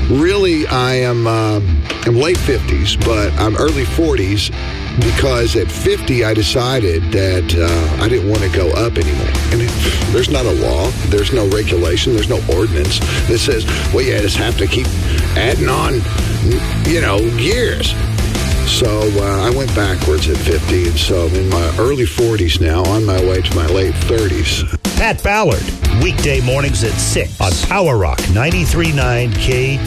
Really, I'm late 50s, but I'm early 40s because at 50 I decided that I didn't want to go up anymore. And there's not a law, there's no regulation, there's no ordinance that says, well, you just have to keep adding on, years. So I went backwards at 50, and so I'm in my early 40s now, on my way to my late 30s. Pat Ballard, weekday mornings at 6 on Power Rock 93.9 K.